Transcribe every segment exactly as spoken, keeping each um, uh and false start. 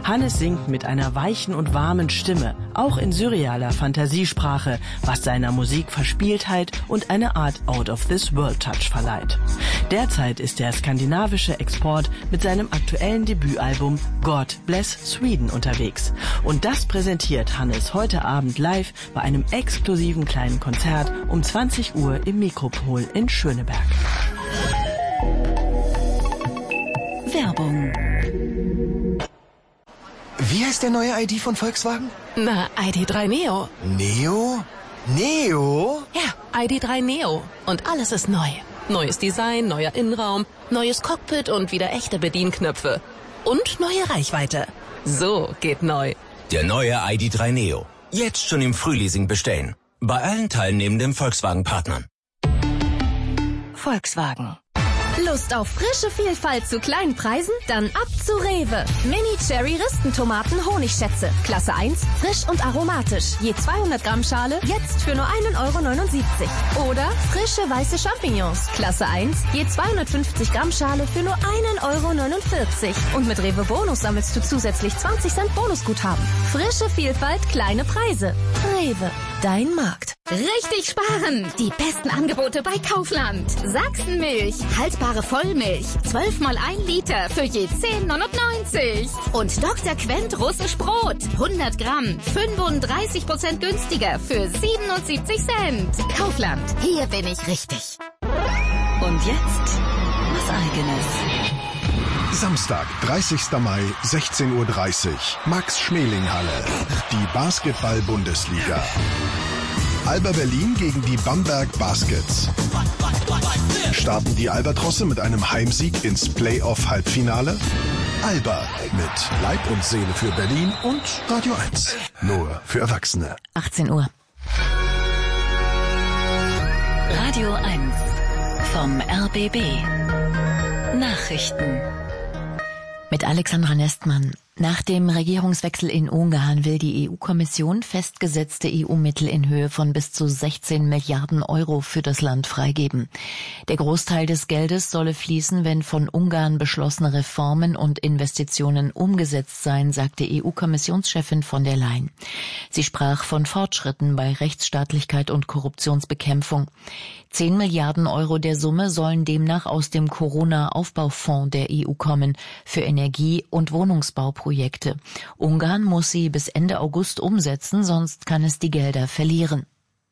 Hannes singt mit einer weichen und warmen Stimme, auch in surrealer Fantasiesprache, was seiner Musik Verspieltheit und eine Art Out-of-this-World-Touch verleiht. Derzeit ist der skandinavische Export mit seinem aktuellen Debütalbum God Bless Sweden unterwegs. Und das präsentiert Hannes heute Abend live bei einem exklusiven kleinen Konzert um zwanzig Uhr im Mikropol in Schöneberg. Werbung. Wie heißt der neue I D von Volkswagen? Na, I D drei Neo. Neo? Neo? Ja, I D drei Neo. Und alles ist neu. Neues Design, neuer Innenraum, neues Cockpit und wieder echte Bedienknöpfe. Und neue Reichweite. So geht neu. Der neue I D drei Neo. Jetzt schon im Frühleasing bestellen. Bei allen teilnehmenden Volkswagen-Partnern. Volkswagen. Lust auf frische Vielfalt zu kleinen Preisen? Dann ab zu Rewe. Mini-Cherry-Ristentomaten Honigschätze. Klasse eins, frisch und aromatisch. Je zweihundert Gramm Schale, jetzt für nur ein Euro neunundsiebzig. Oder frische weiße Champignons. Klasse eins, je zweihundertfünfzig Gramm Schale für nur ein Euro neunundvierzig. Und mit Rewe Bonus sammelst du zusätzlich zwanzig Cent Bonusguthaben. Frische Vielfalt, kleine Preise. Rewe, dein Markt. Richtig sparen! Die besten Angebote bei Kaufland. Sachsenmilch, haltbare Vollmilch, zwölf mal ein Liter für je zehn neunundneunzig. Und Doktor Quent russisch Brot, hundert Gramm, fünfunddreißig Prozent günstiger für siebenundsiebzig Cent. Kaufland, hier bin ich richtig. Und jetzt was Eigenes. Samstag, dreißigster Mai, sechzehn Uhr dreißig. Max-Schmeling-Halle. Die Basketball-Bundesliga. Alba Berlin gegen die Bamberg Baskets. Starten die Albatrosse mit einem Heimsieg ins Playoff-Halbfinale? Alba mit Leib und Seele für Berlin und Radio eins. Nur für Erwachsene. achtzehn Uhr. Radio eins vom R B B. Nachrichten. Mit Alexandra Nestmann. Nach dem Regierungswechsel in Ungarn will die E U-Kommission festgesetzte E U-Mittel in Höhe von bis zu sechzehn Milliarden Euro für das Land freigeben. Der Großteil des Geldes solle fließen, wenn von Ungarn beschlossene Reformen und Investitionen umgesetzt seien, sagte E U-Kommissionschefin von der Leyen. Sie sprach von Fortschritten bei Rechtsstaatlichkeit und Korruptionsbekämpfung. Zehn Milliarden Euro der Summe sollen demnach aus dem Corona-Aufbaufonds der E U kommen für Energie- und Wohnungsbauprojekte. Projekte. Ungarn muss sie bis Ende August umsetzen, sonst kann es die Gelder verlieren.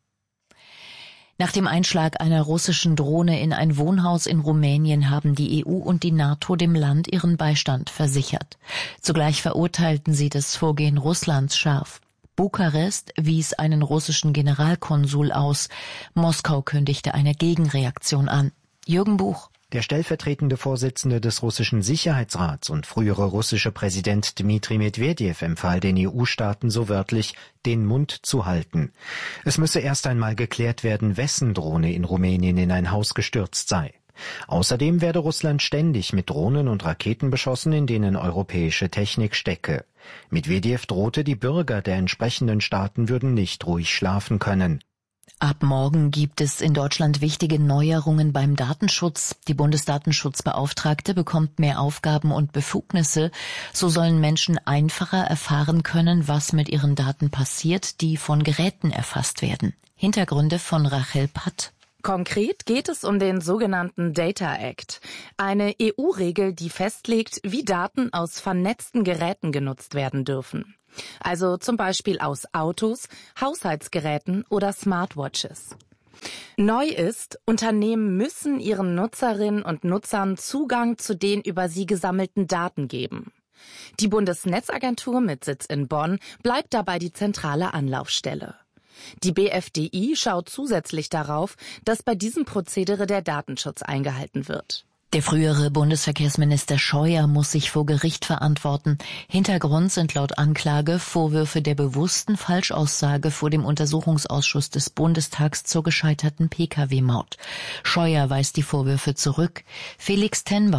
Nach dem Einschlag einer russischen Drohne in ein Wohnhaus in Rumänien haben die E U und die NATO dem Land ihren Beistand versichert. Zugleich verurteilten sie das Vorgehen Russlands scharf. Bukarest wies einen russischen Generalkonsul aus. Moskau kündigte eine Gegenreaktion an. Jürgen Buch. Der stellvertretende Vorsitzende des russischen Sicherheitsrats und frühere russische Präsident Dmitri Medwedew empfahl den E U-Staaten so wörtlich, den Mund zu halten. Es müsse erst einmal geklärt werden, wessen Drohne in Rumänien in ein Haus gestürzt sei. Außerdem werde Russland ständig mit Drohnen und Raketen beschossen, in denen europäische Technik stecke. Medwedew drohte, die Bürger der entsprechenden Staaten würden nicht ruhig schlafen können. Ab morgen gibt es in Deutschland wichtige Neuerungen beim Datenschutz. Die Bundesdatenschutzbeauftragte bekommt mehr Aufgaben und Befugnisse. So sollen Menschen einfacher erfahren können, was mit ihren Daten passiert, die von Geräten erfasst werden. Hintergründe von Rachel Patt. Konkret geht es um den sogenannten Data Act, eine E U-Regel, die festlegt, wie Daten aus vernetzten Geräten genutzt werden dürfen. Also zum Beispiel aus Autos, Haushaltsgeräten oder Smartwatches. Neu ist, Unternehmen müssen ihren Nutzerinnen und Nutzern Zugang zu den über sie gesammelten Daten geben. Die Bundesnetzagentur mit Sitz in Bonn bleibt dabei die zentrale Anlaufstelle. Die B F D I schaut zusätzlich darauf, dass bei diesem Prozedere der Datenschutz eingehalten wird. Der frühere Bundesverkehrsminister Scheuer muss sich vor Gericht verantworten. Hintergrund sind laut Anklage Vorwürfe der bewussten Falschaussage vor dem Untersuchungsausschuss des Bundestags zur gescheiterten Pkw-Maut. Scheuer weist die Vorwürfe zurück. Felix Tenbaum.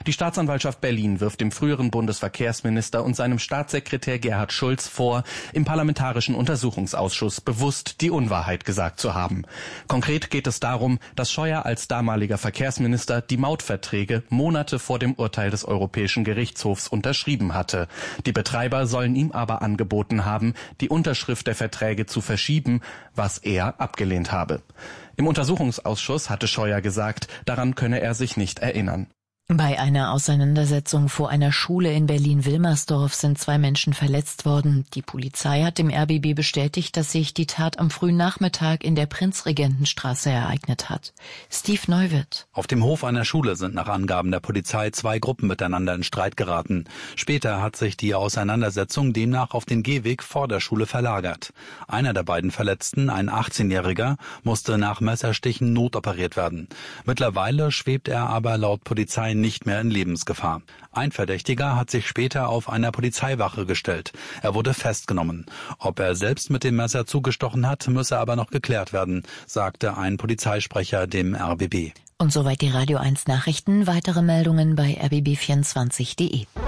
Die Staatsanwaltschaft Berlin wirft dem früheren Bundesverkehrsminister und seinem Staatssekretär Gerhard Schulz vor, im Parlamentarischen Untersuchungsausschuss bewusst die Unwahrheit gesagt zu haben. Konkret geht es darum, dass Scheuer als damaliger Verkehrsminister die Mautverträge Monate vor dem Urteil des Europäischen Gerichtshofs unterschrieben hatte. Die Betreiber sollen ihm aber angeboten haben, die Unterschrift der Verträge zu verschieben, was er abgelehnt habe. Im Untersuchungsausschuss hatte Scheuer gesagt, daran könne er sich nicht erinnern. Bei einer Auseinandersetzung vor einer Schule in Berlin-Wilmersdorf sind zwei Menschen verletzt worden. Die Polizei hat dem R B B bestätigt, dass sich die Tat am frühen Nachmittag in der Prinzregentenstraße ereignet hat. Steve Neuwirth. Auf dem Hof einer Schule sind nach Angaben der Polizei zwei Gruppen miteinander in Streit geraten. Später hat sich die Auseinandersetzung demnach auf den Gehweg vor der Schule verlagert. Einer der beiden Verletzten, ein achtzehnjähriger, musste nach Messerstichen notoperiert werden. Mittlerweile schwebt er aber laut Polizei nicht mehr in Lebensgefahr. Ein Verdächtiger hat sich später auf einer Polizeiwache gestellt. Er wurde festgenommen. Ob er selbst mit dem Messer zugestochen hat, müsse aber noch geklärt werden, sagte ein Polizeisprecher dem R B B. Und soweit die Radio eins Nachrichten. Weitere Meldungen bei r b b vierundzwanzig punkt de.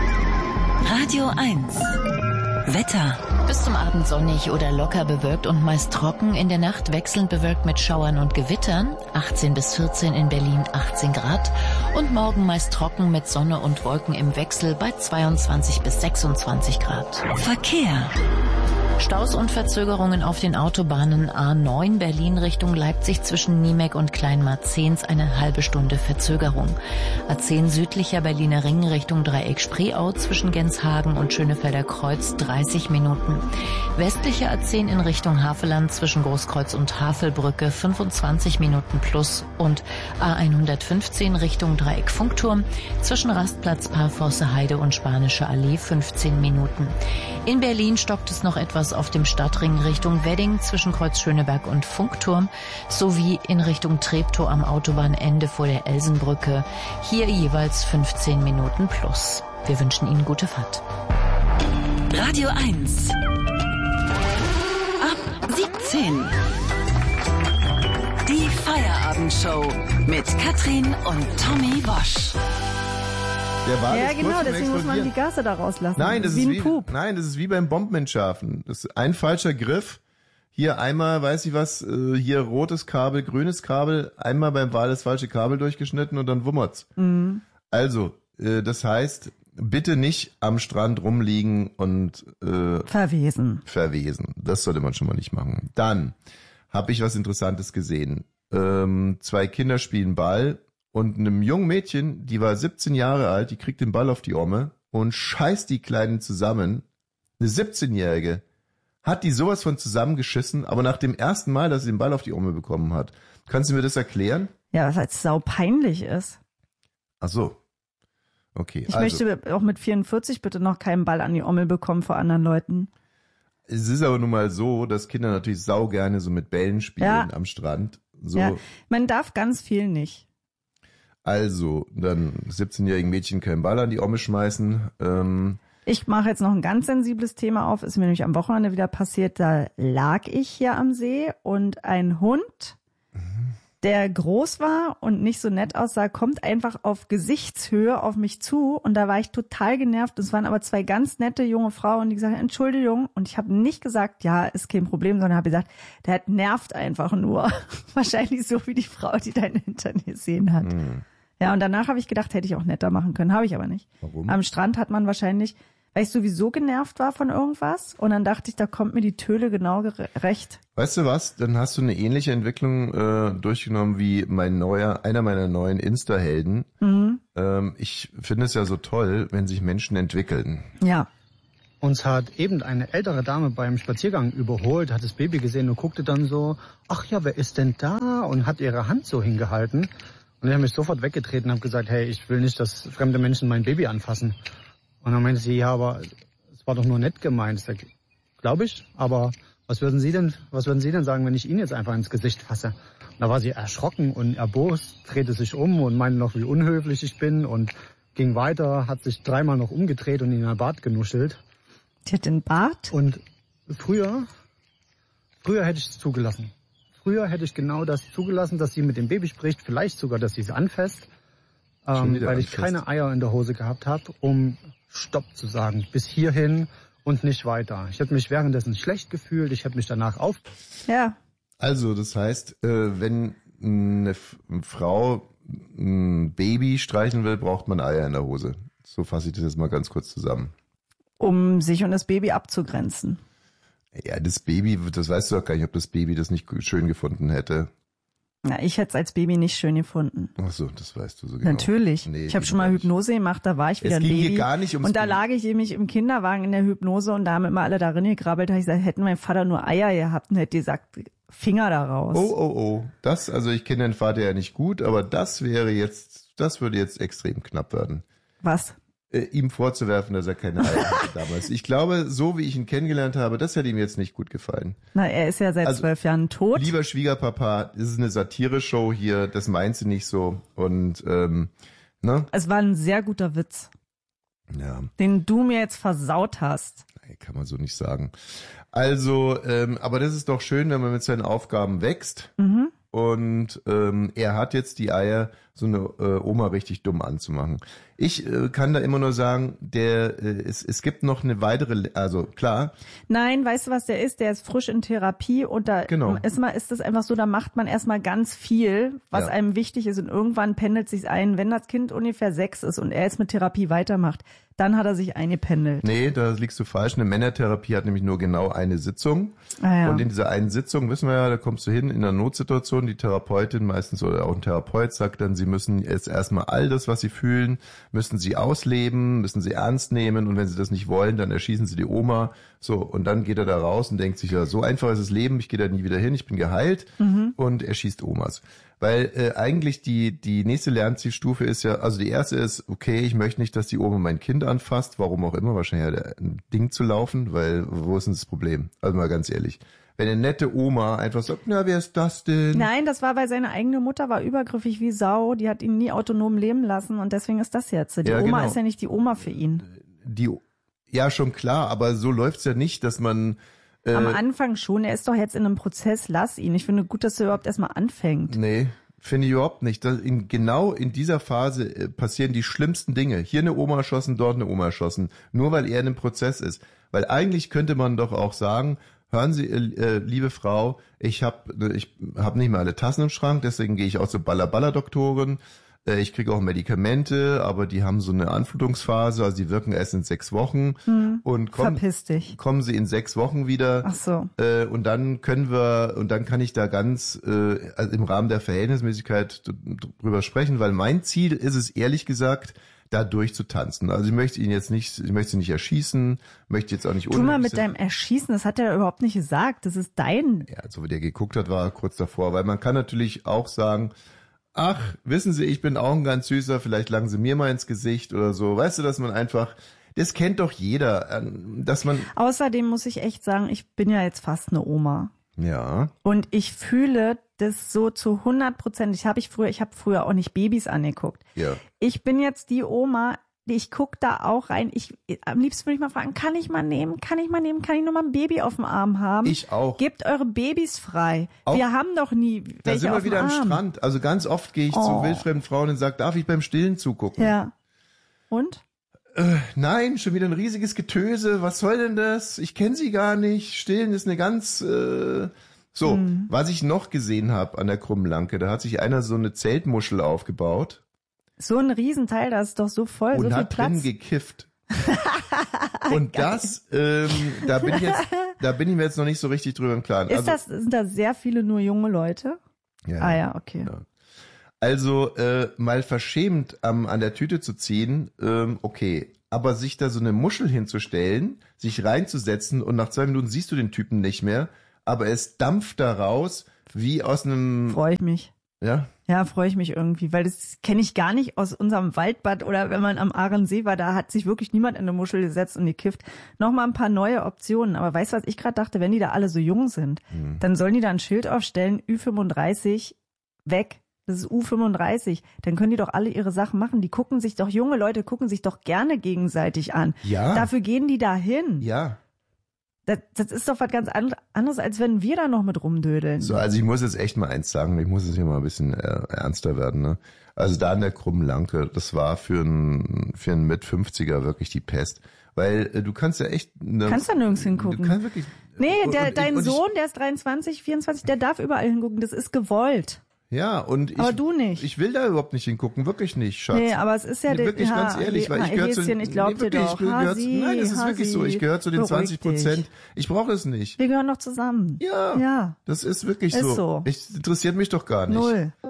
Radio eins. Wetter. Bis zum Abend sonnig oder locker bewölkt und meist trocken. In der Nacht wechselnd bewölkt mit Schauern und Gewittern. achtzehn bis vierzehn in Berlin, achtzehn Grad. Und morgen meist trocken mit Sonne und Wolken im Wechsel bei zweiundzwanzig bis sechsundzwanzig Grad. Verkehr. Staus und Verzögerungen auf den Autobahnen A neun Berlin Richtung Leipzig zwischen Niemek und Kleinmarzens eine halbe Stunde Verzögerung. A zehn südlicher Berliner Ring Richtung Dreieck Spreeau zwischen Genshagen und Schönefelder Kreuz dreißig Minuten. Westlicher A zehn in Richtung Havelland zwischen Großkreuz und Havelbrücke fünfundzwanzig Minuten plus und A hundertfünfzehn Richtung Dreieck Funkturm zwischen Rastplatz Parforce Heide und Spanische Allee fünfzehn Minuten. In Berlin stockt es noch etwas auf dem Stadtring Richtung Wedding zwischen Kreuz Schöneberg und Funkturm sowie in Richtung Treptow am Autobahnende vor der Elsenbrücke. Hier jeweils fünfzehn Minuten plus. Wir wünschen Ihnen gute Fahrt. Radio eins. Ab siebzehn. Die Feierabendshow mit Katrin und Tommy Wosch. Der war ja, genau, deswegen muss man die Gase da rauslassen. Nein, das, das ist ist wie ein Pup. Nein, das ist wie beim Bombenentschärfen. Das ist ein falscher Griff. Hier einmal, weiß ich was, hier rotes Kabel, grünes Kabel, einmal beim Wahl das falsche Kabel durchgeschnitten und dann wummert's. Mhm. Also, das heißt, bitte nicht am Strand rumliegen und äh, verwesen. Verwesen. Das sollte man schon mal nicht machen. Dann habe ich was Interessantes gesehen. Ähm, zwei Kinder spielen Ball. Und einem jungen Mädchen, die war siebzehn Jahre alt, die kriegt den Ball auf die Omme und scheißt die Kleinen zusammen. Eine siebzehnjährige hat die sowas von zusammengeschissen, aber nach dem ersten Mal, dass sie den Ball auf die Omme bekommen hat. Kannst du mir das erklären? Ja, weil es sau peinlich ist. Ach so. Okay. Ich also. möchte auch mit vierundvierzig bitte noch keinen Ball an die Ommel bekommen vor anderen Leuten. Es ist aber nun mal so, dass Kinder natürlich sau gerne so mit Bällen spielen ja. am Strand. So. Ja, man darf ganz viel nicht. Also, dann siebzehnjährigen Mädchen keinen Ball an die Omme schmeißen. Ähm ich mache jetzt noch ein ganz sensibles Thema auf. Ist mir nämlich am Wochenende wieder passiert. Da lag ich hier am See und ein Hund, mhm. der groß war und nicht so nett aussah, kommt einfach auf Gesichtshöhe auf mich zu. Und da war ich total genervt. Es waren aber zwei ganz nette junge Frauen, die gesagt haben, Entschuldigung. Und ich habe nicht gesagt, ja, ist kein Problem, sondern habe gesagt, der hat nervt einfach nur. Wahrscheinlich so wie die Frau, die deinen Hintern gesehen hat. Mhm. Ja, und danach habe ich gedacht, hätte ich auch netter machen können. Habe ich aber nicht. Warum? Am Strand hat man wahrscheinlich, weil ich sowieso genervt war von irgendwas. Und dann dachte ich, da kommt mir die Töle genau recht. Weißt du was? Dann hast du eine ähnliche Entwicklung äh, durchgenommen wie mein neuer, einer meiner neuen Insta-Helden. Mhm. Ähm, ich finde es ja so toll, wenn sich Menschen entwickeln. Ja. Uns hat eben eine ältere Dame beim Spaziergang überholt, hat das Baby gesehen und guckte dann so, ach ja, wer ist denn da? Und hat ihre Hand so hingehalten. Und ich habe mich sofort weggetreten und habe gesagt, hey, ich will nicht, dass fremde Menschen mein Baby anfassen. Und dann meinte sie, ja, aber es war doch nur nett gemeint. Ich sage, glaube ich, aber was würden Sie denn, was würden Sie denn sagen, wenn ich Ihnen jetzt einfach ins Gesicht fasse? Und da war sie erschrocken und erbost, drehte sich um und meinte noch, wie unhöflich ich bin und ging weiter, hat sich dreimal noch umgedreht und in den Bart genuschelt. Die hat den Bart? Und früher, früher hätte ich es zugelassen. Früher hätte ich genau das zugelassen, dass sie mit dem Baby spricht, vielleicht sogar, dass sie es anfasst. ähm, weil ich keine Eier in der Hose gehabt habe, um Stopp zu sagen, bis hierhin und nicht weiter. Ich habe mich währenddessen schlecht gefühlt, ich habe mich danach auf... Ja. Also, das heißt, äh, wenn eine F- eine Frau ein Baby streicheln will, braucht man Eier in der Hose. So fasse ich das jetzt mal ganz kurz zusammen. Um sich und das Baby abzugrenzen. Ja, das Baby, das weißt du doch gar nicht, ob das Baby das nicht schön gefunden hätte. Na, ich hätte es als Baby nicht schön gefunden. Ach so, das weißt du so genau. Natürlich. Nee, ich habe schon mal Hypnose gemacht, da war ich wieder es ein ging Baby. hier gar nicht ums und da Baby. lag ich nämlich im Kinderwagen in der Hypnose und da haben immer alle darin gekrabbelt. Da habe ich gesagt, hätten mein Vater nur Eier gehabt und hätte gesagt, Finger da raus. Oh, oh, oh. Das, also ich kenne deinen Vater ja nicht gut, aber das wäre jetzt, das würde jetzt extrem knapp werden. Was? Äh, ihm vorzuwerfen, dass er keine Eier hatte damals. Ich glaube, so wie ich ihn kennengelernt habe, das hätte ihm jetzt nicht gut gefallen. Na, er ist ja seit Also, zwölf Jahren tot. Lieber Schwiegerpapa, das ist eine Satire-Show hier, das meinst du nicht so. Und, ähm, ne? Es war ein sehr guter Witz, Ja. den du mir jetzt versaut hast. Nee, kann man so nicht sagen. Also, ähm, aber das ist doch schön, wenn man mit seinen Aufgaben wächst. Mhm. Und ähm, er hat jetzt die Eier, so eine äh, Oma richtig dumm anzumachen. Ich äh, kann da immer nur sagen, der äh, es, es gibt noch eine weitere, also klar. Nein, weißt du, was der ist? Der ist frisch in Therapie und da Genau. ist, mal, ist das einfach so, da macht man erstmal ganz viel, was Ja. einem wichtig ist und irgendwann pendelt sich's ein. Wenn das Kind ungefähr sechs ist und er jetzt mit Therapie weitermacht, dann hat er sich eingependelt. Nee, da liegst du falsch. Eine Männertherapie hat nämlich nur genau eine Sitzung. Ah, ja. Und in dieser einen Sitzung, wissen wir ja, da kommst du hin in einer Notsituation, die Therapeutin meistens oder auch ein Therapeut sagt dann, sie müssen jetzt erstmal all das, was sie fühlen, müssen sie ausleben, müssen sie ernst nehmen und wenn sie das nicht wollen, dann erschießen sie die Oma. So, und dann geht er da raus und denkt sich, ja, so einfach ist das Leben, ich gehe da nie wieder hin, ich bin geheilt Mhm. und er schießt Omas. Weil äh, eigentlich die die nächste Lernzielstufe ist ja, also die erste ist, okay, ich möchte nicht, dass die Oma mein Kind anfasst, warum auch immer, wahrscheinlich hat er ein Ding zu laufen, weil wo ist denn das Problem? Also mal ganz ehrlich, wenn eine nette Oma einfach sagt, na, wer ist das denn? Nein, das war, weil seine eigene Mutter war übergriffig wie Sau, die hat ihn nie autonom leben lassen und deswegen ist das jetzt. Die Ja, Oma genau. ist ja nicht die Oma für ihn. Die, ja, schon klar, aber so läuft's ja nicht, dass man äh, Am Anfang schon, er ist doch jetzt in einem Prozess, lass ihn. Ich finde gut, dass er überhaupt erstmal anfängt. Nee, finde ich überhaupt nicht. Das in, genau in dieser Phase äh, passieren die schlimmsten Dinge. Hier eine Oma erschossen, dort eine Oma erschossen. Nur weil er in einem Prozess ist. Weil eigentlich könnte man doch auch sagen, hören Sie, äh, liebe Frau, ich habe ich hab nicht mehr alle Tassen im Schrank, deswegen gehe ich auch zur Baller-Baller-Doktorin. Äh, ich kriege auch Medikamente, aber die haben so eine Anflutungsphase, also die wirken erst in sechs Wochen. Hm. Und kommen, Verpiss dich. kommen sie in sechs Wochen wieder. Ach so. Äh, und dann können wir, und dann kann ich da ganz äh, also im Rahmen der Verhältnismäßigkeit d- drüber sprechen, weil mein Ziel ist es, ehrlich gesagt, da durchzutanzen. Also ich möchte ihn jetzt nicht, ich möchte sie nicht erschießen, möchte jetzt auch nicht Tu mal unhöflich mit sein. deinem Erschießen, das hat er überhaupt nicht gesagt. Das ist dein. Ja, so wie der geguckt hat, war er kurz davor. Weil man kann natürlich auch sagen, ach, wissen Sie, ich bin auch ein ganz süßer, vielleicht langen Sie mir mal ins Gesicht oder so. Weißt du, dass man einfach, das kennt doch jeder, dass man... Außerdem muss ich echt sagen, ich bin ja jetzt fast eine Oma. Ja. Und ich fühle das so zu hundert Prozent. Ich habe ich früher, ich habe früher auch nicht Babys angeguckt. Ja. Ich bin jetzt die Oma, ich guck da auch rein. Ich, am liebsten würde ich mal fragen, kann ich mal nehmen? Kann ich mal nehmen? Kann ich nur mal ein Baby auf dem Arm haben? Ich auch. Gebt eure Babys frei. Auch- Wir haben doch nie welche Da sind auf wir wieder dem am Arm. Strand. Also ganz oft gehe ich Oh. zu wildfremden Frauen und sage, darf ich beim Stillen zugucken? Ja. Und? Äh, nein, schon wieder ein riesiges Getöse. Was soll denn das? Ich kenne sie gar nicht. Stillen ist eine ganz... Äh so, Mhm. was ich noch gesehen habe an der Krummenlanke, da hat sich einer so eine Zeltmuschel aufgebaut So ein Riesenteil, das ist doch so voll, so und viel hat drin Platz. gekifft. Und das, ähm, da bin ich jetzt, da bin ich mir jetzt noch nicht so richtig drüber im Klaren. Ist Also, das, sind da sehr viele nur junge Leute? Ja. Ah ja, okay. Ja. Also äh, mal verschämt ähm, an der Tüte zu ziehen, ähm, okay. Aber sich da so eine Muschel hinzustellen, sich reinzusetzen und nach zwei Minuten siehst du den Typen nicht mehr, aber es dampft da raus wie aus einem... Freue ich mich. Ja? Ja, freue ich mich irgendwie, weil das kenne ich gar nicht aus unserem Waldbad oder wenn man am Ahrensee war, da hat sich wirklich niemand in eine Muschel gesetzt und gekifft. Nochmal ein paar neue Optionen. Aber weißt du, was ich gerade dachte, wenn die da alle so jung sind, Hm. dann sollen die da ein Schild aufstellen, Ü fünfunddreißig, weg. Das ist U fünfunddreißig. Dann können die doch alle ihre Sachen machen. Die gucken sich doch, junge Leute gucken sich doch gerne gegenseitig an. Ja. Dafür gehen die da hin. Ja. Das, das ist doch was ganz anderes, als wenn wir da noch mit rumdödeln. So, also ich muss jetzt echt mal eins sagen, ich muss jetzt hier mal ein bisschen äh, ernster werden, ne? Also da in der krummen Lanke, das war für einen für einen mit fünfziger wirklich die Pest. Weil äh, du kannst ja echt... Ne, kannst da nirgends hingucken. Du kannst wirklich... Nee, der, und, dein und Sohn, ich, der ist dreiundzwanzig, vierundzwanzig, der darf überall hingucken. Das ist gewollt. Ja, und ich... Aber du nicht. Ich will da überhaupt nicht hingucken, wirklich nicht, Schatz. Nee, aber es ist ja... Nee, wirklich ja, ganz ehrlich, weil ich gehöre zu... Häschen, ich glaub nee, wirklich, dir doch. Ich gehör, Hasi, nein, das ist Hasi, wirklich so. Ich gehöre zu den beruhig zwanzig Prozent. dich. Ich brauche es nicht. Wir gehören noch zusammen. Ja, ja. Das ist wirklich ist so. so. Ich, interessiert mich doch gar nicht. Null.